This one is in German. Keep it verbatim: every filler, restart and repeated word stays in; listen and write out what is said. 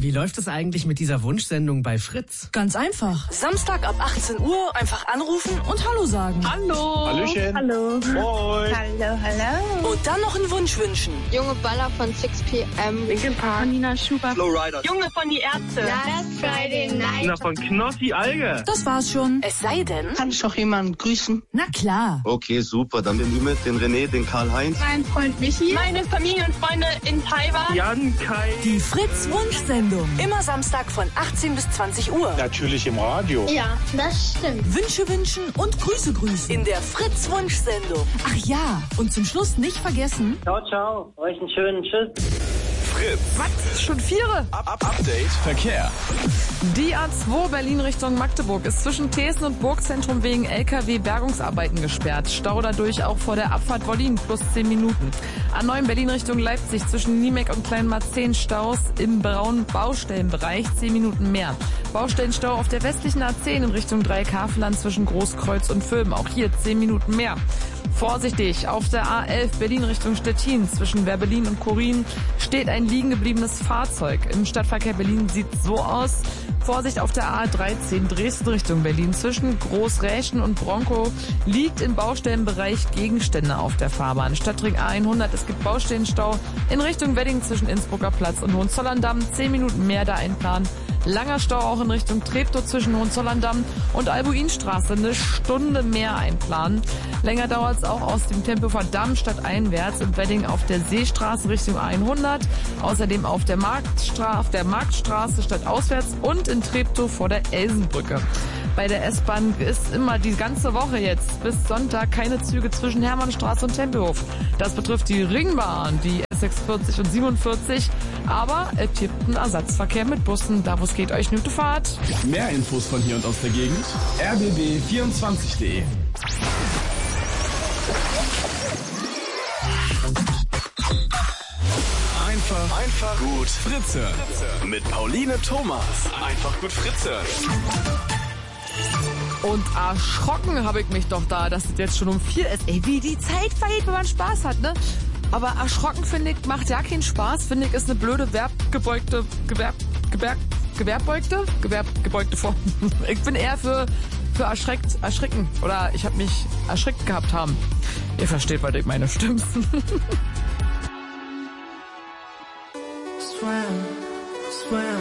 Wie läuft es eigentlich mit dieser Wunschsendung bei Fritz? Ganz einfach. Samstag ab achtzehn Uhr einfach anrufen und Hallo sagen. Hallo. Hallöchen. Hallo. Moin. Hallo, hallo. Und dann noch einen Wunsch wünschen. Junge Baller von six p m. Linkin Park. Nina Schubert. Flowrider. Junge von die Ärzte. Last Friday Night. Na, von Knossi Alge. Das war's schon. Es sei denn... Kann ich noch jemanden grüßen? Na klar. Okay, super. Dann den Ümit, den René, den Karl-Heinz. Mein Freund Michi. Meine Familie und Freunde in Taiwan. Jan, Kai. Die Fritz-Wunschsendung. Immer Samstag von achtzehn bis zwanzig Uhr. Natürlich im Radio. Ja, das stimmt. Wünsche wünschen und Grüße grüßen. In der Fritz-Wunschsendung. Ach ja, und zum Schluss nicht vergessen... Ciao, ciao. Euch einen schönen Tschüss. Fritz. Was? Schon Viere? Up, up, Update Verkehr. Die A zwei Berlin Richtung Magdeburg ist zwischen Thesen und Burgzentrum wegen L K W-Bergungsarbeiten gesperrt. Stau dadurch auch vor der Abfahrt Wollin plus zehn Minuten. A neun Berlin Richtung Leipzig zwischen Niemek und Kleinmarzehn Staus im braunen Baustellenbereich zehn Minuten mehr. Baustellenstau auf der westlichen A zehn in Richtung Dreieckhavelland zwischen Großkreuz und Vöben. Auch hier zehn Minuten mehr. Vorsichtig, auf der A elf Berlin Richtung Stettin zwischen Werbelin und Korin steht ein liegen gebliebenes Fahrzeug. Im Stadtverkehr Berlin sieht so aus. Vorsicht auf der A dreizehn Dresden Richtung Berlin zwischen Großräschen und Bronco liegt im Baustellenbereich Gegenstände auf der Fahrbahn. Stadtring A hundert, es gibt Baustellenstau in Richtung Wedding zwischen Innsbrucker Platz und Hohenzollern-Damm. Zehn Minuten mehr da einplanen. Langer Stau auch in Richtung Treptow zwischen Hohenzollern-Damm und Albuinstraße. Eine Stunde mehr einplanen. Länger dauert es auch aus dem Tempelhofer Damm stadteinwärts in Wedding auf der Seestraße Richtung A hundert. Außerdem auf der, Marktstra- auf der Marktstraße stadtauswärts und in Treptow vor der Elsenbrücke. Bei der S-Bahn ist immer die ganze Woche jetzt bis Sonntag keine Züge zwischen Hermannstraße und Tempelhof. Das betrifft die Ringbahn, die S sechsundvierzig und siebenundvierzig. Aber es gibt einen Ersatzverkehr mit Bussen. Da wo es geht, euch eine gute Fahrt. Mehr Infos von hier und aus der Gegend. r b b vierundzwanzig punkt de. Einfach, einfach gut Fritze. Mit Pauline Thomas. Einfach gut Fritze. Und erschrocken habe ich mich doch da, dass es jetzt schon um vier ist. Ey, wie die Zeit vergeht, wenn man Spaß hat, ne? Aber erschrocken, finde ich, macht ja keinen Spaß. Finde ich, ist eine blöde verbgebeugte, gewerb, gewerb, gewerbbeugte, gewerbgebeugte Form. Ich bin eher für, für erschreckt, erschrecken. Oder ich habe mich erschreckt gehabt haben. Ihr versteht, was ich meine, stimmt's? Swam, swam.